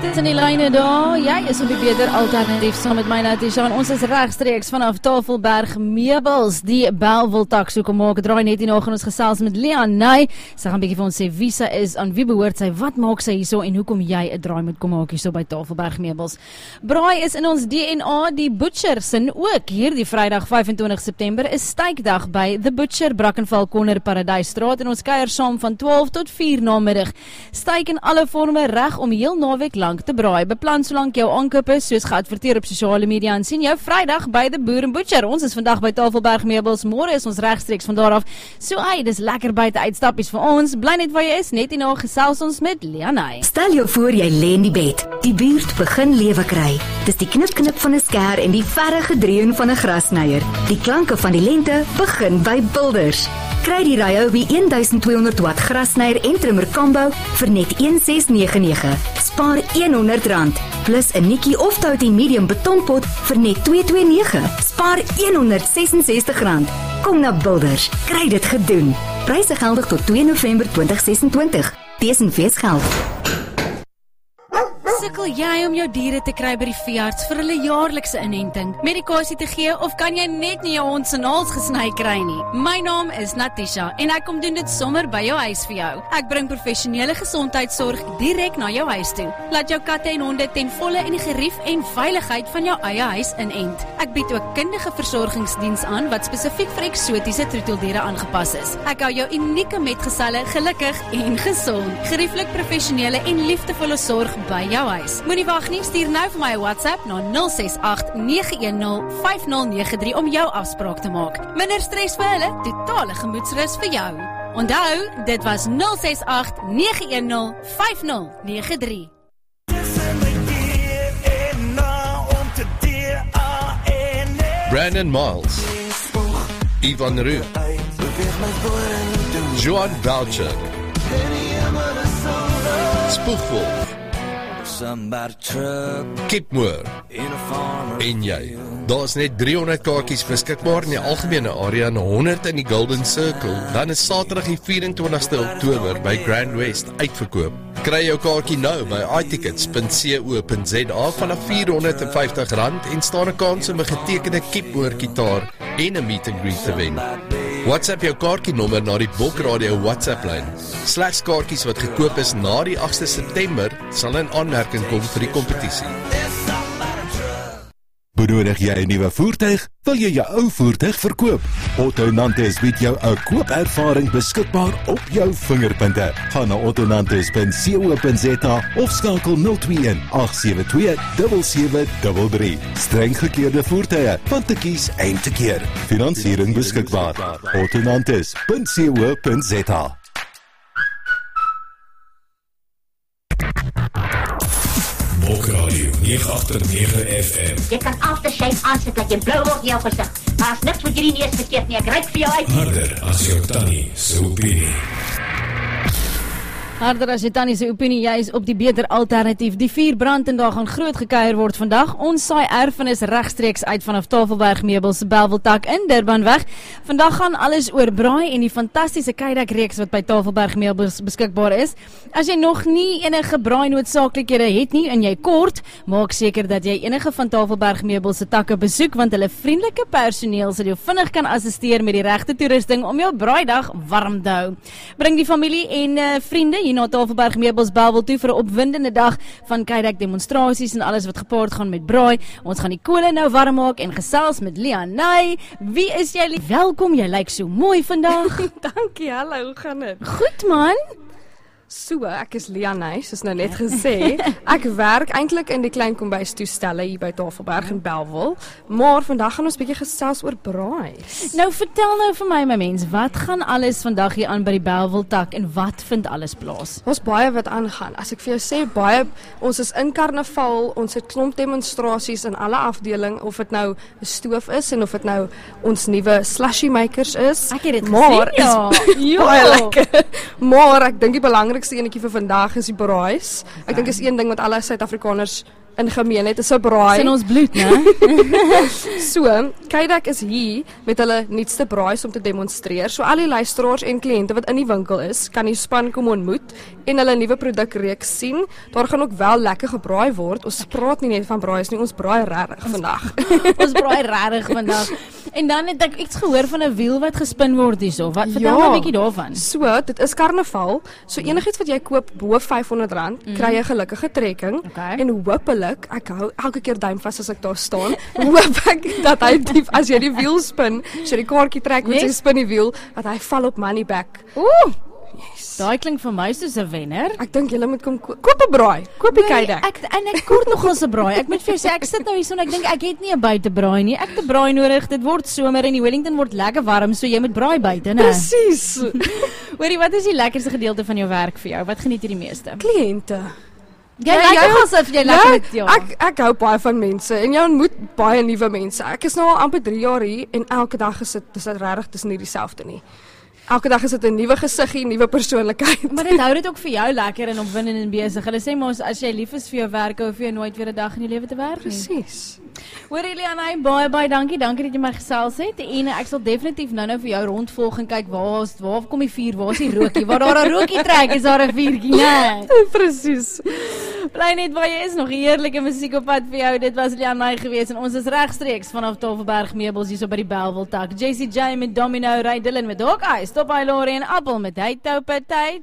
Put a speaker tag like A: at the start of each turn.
A: Tussen die lyne daar, jy is op die beter alternatief saam met my Natasha en ons is regstreeks vanaf Tafelberg Meubels, die Bellville tak so kom maak. Draai net hier nog en ons gesels met Leanne. Sy gaan 'n bietjie vir ons sê wie sy is, aan wie behoort sy, wat maak sy hierso en hoekom jy 'n draai moet kom maak hierso by Tafelberg Meubels. Braai is in ons DNA, die Butcher sin ook. Hierdie Vrydag 25 September is steikdag by The Butcher, Brackenfell Corner, Paradysstraat en ons kuier saam van 12 tot 4 namiddag. Steik in alle forme reg om heel naweek lank te braai. Beplan solank jou aankoop is, soos geadverteer op sosiale media en sien jou Vrydag by The Boer en Butcher. Ons is vandag by Tafelberg Meubels, môre is ons regstreeks van daar af. So dis lekker buite uitstappies vir ons. Bly net waar jy is, net hierna gesels ons met Leanne.
B: Stel jou voor jy lê in die bed. Die buurt begin lewe kry. Dis die knip-knip van 'n skêr en die verre gedreun van 'n grasnyer. Die klanke van die lente begin by Builders. Kry die Ryobi 1200 watt grasnyer en trimmer combo vir net R1699. Spaar R100 plus 'n nikkie of touty medium betonpot vir net R229. Spaar R166. Kom na Builders. Kry dit gedoen. Pryse geldig tot 2 November 2026. Tesenfees geld.
A: Sukkel jy om jou diere te kry by die veearts vir hulle jaarlikse inenting, medikasie te gee of kan jy net nie jou hond se naels gesny kry nie? My naam is Natasha en ek kom doen dit sommer by jou huis vir jou. Ek bring professionele gesondheidsorg direk na jou huis toe. Laat jou katte en honde ten volle in die gerief en veiligheid van jou eie huis inent. Ek bied ook kundige versorgingsdiens aan wat spesifiek vir eksotiese troeteldiere aangepas is. Ek hou jou unieke metgeselle gelukkig en gesond. Gerieflik professionele en liefdevolle sorg by jou huis. Moenie wag nie, stuur nou vir my 'n WhatsApp na 068 910 5093 om jou afspraak te maak. Minder stres vir hulle, totale gemoedsrus vir jou. Onthou, dit was 068 910 5093.
C: Brandon Miles, Ivan Roux, Joan Boucher, Spoegwolf, Kip Moore en jy. Daar is net 300 kaartjies beskikbaar in die algemene area en 100 in die Golden Circle. Dan is Saterdag die 24ste Oktober by Grand West uitverkoop. Kry jou kaartjie nou by itickets.co.za vanaf R450 en staan 'n kans om 'n getekende Kip Moore gitaar en 'n meet and greet te wen. WhatsApp jou kaartjienommer na die Bok Radio WhatsApp-lyn. Slegs kaartjies wat gekoop is na die 8de September sal in aanmerking kom vir die kompetisie.
D: Benodig jy 'n nuwe voertuig? Wil jy jou ou voertuig verkoop? Otto Nantes bied jou 'n koopervaring beskikbaar op jou vingerpunte. Gaan na ottonantes.co.za of skakel 021 872 7733. Streng gekeurde voertuie, van te kies en te keer. Finansiering beskikbaar. ottonantes.co.za.
E: Bok Radio 989 FM.
F: Jy kan aftershave aansit dat jy blou word in jou gesig. Maar as niks wat jy nie eens verkeerd nie, ek ryk vir jou uit.
E: Harder as jou tannie se opinie.
A: Harder as jy tannie se opinie, jy is op die beter alternatief. Die 4 brand en daar gaan groot gekuier word vandag. Ons saai erfenis regstreeks uit vanaf Tafelberg Meubels se Bellville tak in Durbanweg. Vandag gaan alles oor braai en die fantastiese Kydak reeks wat by Tafelberg Meubels beskikbaar is. As jy nog nie enige braai noodsaaklikhede het nie en jy kort, maak seker dat jy enige van Tafelberg Meubels se takke besoek want hulle vriendelike personeel sal jou vinnig kan assisteer met die regte toerusting om jou braaidag warm te hou. Bring die familie en vriende hier na Tafelberg Meubels Bellville toe vir 'n opwindende dag van Kydak demonstrasies en alles wat gepaard gaan met braai. Ons gaan die kole nou warm maak en gesels met Leanne. Wie is jy? Welkom, jy lyk so mooi vandag.
G: Dankie, hallo, hoe gaan dit?
A: Goed man.
G: So, ek is Leanne, soos nou net gesê. Ek werk eintlik in die klein kombuistoestelle hier by Tafelberg in Bellville, maar vandag gaan ons 'n bietjie gesels oor braai.
A: Nou vertel nou vir my mens, wat gaan alles vandag hier aan by die Bellville tak en wat vind alles plaas?
G: Ons baie wat aangaan. As ek vir jou sê, ons is in Karnaval, ons het klomp demonstrasies in alle afdeling, of dit nou 'n stoof is en of dit nou ons nuwe slushy makers is.
A: Ek het dit
G: maar
A: gesien, ja.
G: baie lekker. Maar ek dink die belangrikste maklikste enetjie vir vandag is die braais. Ek dink is een ding wat alle Suid-Afrikaners in gemeen het, is 'n braai.
A: In ons bloed, né?
G: So, Kydak is hier met hulle nuutste braais om te demonstreer. So al die luisteraars en kliënte wat in die winkel is, kan die span kom ontmoet en hulle nuwe produkreeks sien. Daar gaan ook wel lekker gebraai word. Ons praat nie net van braais nie, ons braai regtig vandag.
A: Ons braai regtig vandag. En dan het ek iets gehoor van 'n wiel wat gespin word hierso. Wat vertel my 'n bietjie daarvan?
G: So, dit is karnaval. So enigiets wat jy koop bo R500, kry jy 'n gelukkige trekking.
A: Okay.
G: En hopelik, ek hou elke keer duim vas as ek daar staan, hoop ek dat hy as jy die wiel spin, as jy die kaartjie trek met sy spin die wiel, dat hy val op money back.
A: Ooh,
G: Yes.
A: daai klink vir my soos 'n wenner.
G: Ek dink julle moet kom koop 'n braai. Koop die Kydak.
A: Ek kort nog ons 'n braai. Ek moet vir jou sê, ek sit nou hier so en ek dink ek het nie 'n buitebraai nie. Ek het 'n braai nodig. Dit word somer en die Wellington word lekker warm, so jy moet braai buite, né?
G: Presies.
A: Hoorie, wat is die lekkerste gedeelte van jou werk vir jou? Wat geniet jy die meeste?
G: Kliënte.
A: Jy lyk asof jy lekker met ja.
G: Ek hou baie van mense en jy ontmoet baie nuwe mense. Ek is nou al amper 3 jaar hier en elke dag is dit regtig dis nie dieselfde nie. Elke dag is dit 'n nuwe gesiggie, nuwe persoonlikheid.
A: Maar dit hou dit ook vir jou lekker en opwindend en besig. Hulle sê mos as jy lief is vir jou werk, hoef jy nooit weer 'n dag in jou lewe te werk nie.
G: Presies.
A: Hoor Eliana, baie dankie dat jy my gesels het. En ek sal definitief nou vir jou rondvolg en kyk waar kom die vuur, waar is die rookie? Waar daar 'n rookie trek, is daar 'n vuurtjie, né?
G: Presies.
A: Bly net waar jy is, nog heerlike musiek op pad vir jou. Dit was Eliana gewees en ons is regstreeks vanaf Tafelberg Meubels hier so by die Bellville tak. JCJ met Domino, Ray Dillon met Hawkeye, Stop By Lorry en Appel met Hey Toupe Tyd.